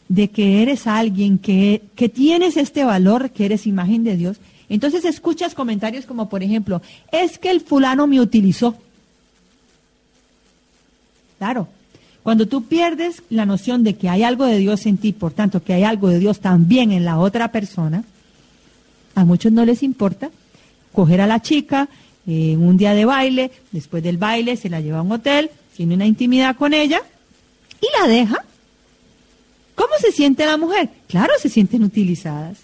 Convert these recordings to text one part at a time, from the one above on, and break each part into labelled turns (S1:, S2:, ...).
S1: de que eres alguien, que tienes este valor, que eres imagen de Dios, entonces escuchas comentarios como, por ejemplo, es que el fulano me utilizó. Claro, cuando tú pierdes la noción de que hay algo de Dios en ti, por tanto, que hay algo de Dios también en la otra persona, a muchos no les importa coger a la chica en un día de baile, después del baile se la lleva a un hotel, tiene una intimidad con ella y la deja. ¿Cómo se siente la mujer? Claro, se sienten utilizadas.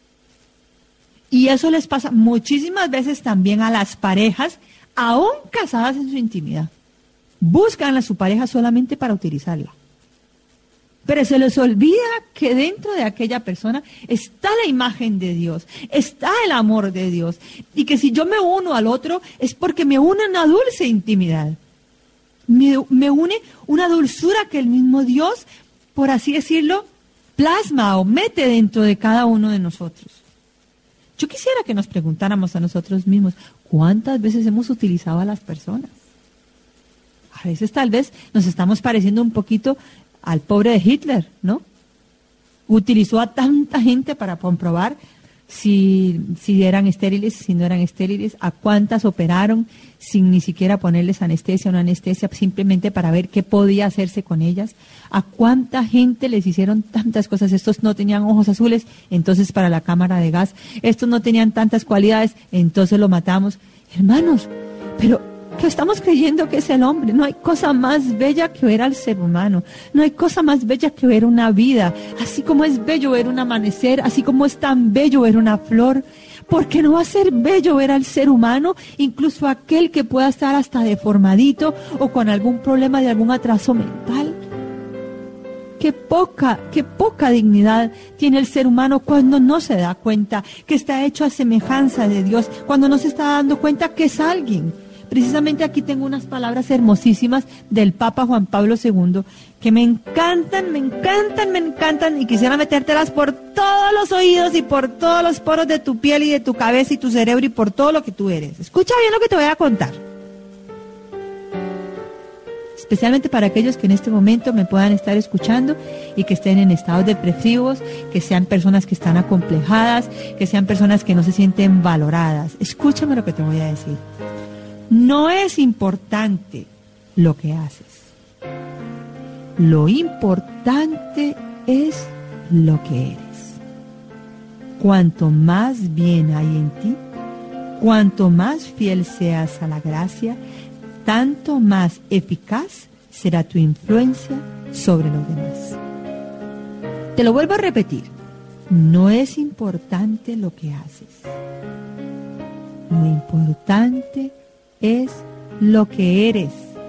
S1: Y eso les pasa muchísimas veces también a las parejas, aún casadas en su intimidad. Buscan a su pareja solamente para utilizarla. Pero se les olvida que dentro de aquella persona está la imagen de Dios, está el amor de Dios. Y que si yo me uno al otro es porque me une una dulce intimidad. Me une una dulzura que el mismo Dios, por así decirlo, plasma o mete dentro de cada uno de nosotros. Yo quisiera que nos preguntáramos a nosotros mismos, ¿cuántas veces hemos utilizado a las personas? A veces tal vez nos estamos pareciendo un poquito al pobre de Hitler, ¿no? Utilizó a tanta gente para comprobar si eran estériles, si no eran estériles, a cuántas operaron sin ni siquiera ponerles anestesia o no anestesia, simplemente para ver qué podía hacerse con ellas, a cuánta gente les hicieron tantas cosas. Estos no tenían ojos azules, entonces para la cámara de gas, estos no tenían tantas cualidades, entonces lo matamos. Hermanos, pero que estamos creyendo que es el hombre. No hay cosa más bella que ver al ser humano. No hay cosa más bella que ver una vida. Así como es bello ver un amanecer, así como es tan bello ver una flor, ¿por qué no va a ser bello ver al ser humano, incluso aquel que pueda estar hasta deformadito o con algún problema de algún atraso mental? Qué poca dignidad tiene el ser humano cuando no se da cuenta que está hecho a semejanza de Dios, cuando no se está dando cuenta que es alguien. Precisamente aquí tengo unas palabras hermosísimas del Papa Juan Pablo II que me encantan y quisiera metértelas por todos los oídos y por todos los poros de tu piel y de tu cabeza y tu cerebro y por todo lo que tú eres. Escucha bien lo que te voy a contar. Especialmente para aquellos que en este momento me puedan estar escuchando y que estén en estados depresivos, que sean personas que están acomplejadas, que sean personas que no se sienten valoradas. Escúchame lo que te voy a decir. No es importante lo que haces. Lo importante es lo que eres. Cuanto más bien hay en ti, cuanto más fiel seas a la gracia, tanto más eficaz será tu influencia sobre los demás. Te lo vuelvo a repetir. No es importante lo que haces. Lo importante es lo que eres.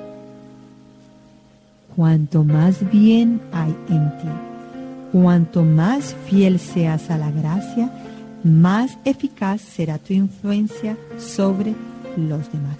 S1: Cuanto más bien hay en ti, cuanto más fiel seas a la gracia, más eficaz será tu influencia sobre los demás.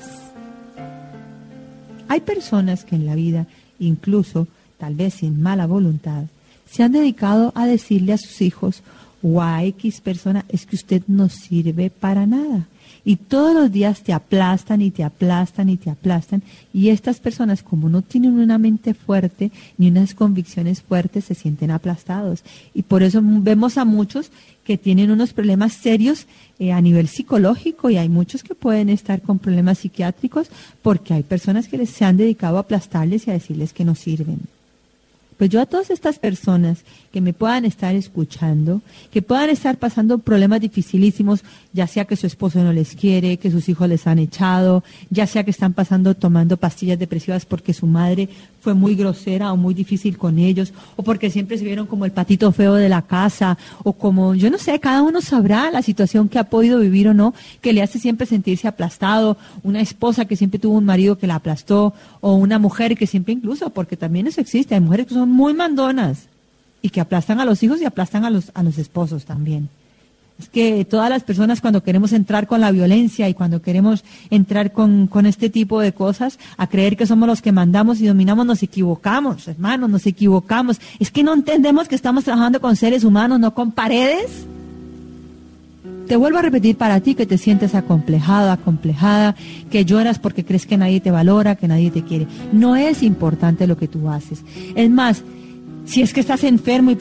S1: Hay personas que en la vida, incluso tal vez sin mala voluntad, se han dedicado a decirle a sus hijos o a X persona, es que usted no sirve para nada. Y todos los días te aplastan y te aplastan y te aplastan. Y estas personas, como no tienen una mente fuerte ni unas convicciones fuertes, se sienten aplastados. Y por eso vemos a muchos que tienen unos problemas serios a nivel psicológico y hay muchos que pueden estar con problemas psiquiátricos porque hay personas que se han dedicado a aplastarles y a decirles que no sirven. Pues yo a todas estas personas que me puedan estar escuchando, que puedan estar pasando problemas dificilísimos, ya sea que su esposo no les quiere, que sus hijos les han echado, ya sea que están tomando pastillas depresivas porque su madre fue muy grosera o muy difícil con ellos, o porque siempre se vieron como el patito feo de la casa, o como, yo no sé, cada uno sabrá la situación que ha podido vivir o no, que le hace siempre sentirse aplastado, una esposa que siempre tuvo un marido que la aplastó, o una mujer que siempre incluso, porque también eso existe, hay mujeres que son muy mandonas y que aplastan a los hijos y aplastan a los esposos también. Es que todas las personas cuando queremos entrar con la violencia y cuando queremos entrar con este tipo de cosas, a creer que somos los que mandamos y dominamos, nos equivocamos, hermanos, nos equivocamos. Es que no entendemos que estamos trabajando con seres humanos, no con paredes. Te vuelvo a repetir para ti que te sientes acomplejado, acomplejada, que lloras porque crees que nadie te valora, que nadie te quiere. No es importante lo que tú haces. Es más, si es que estás enfermo y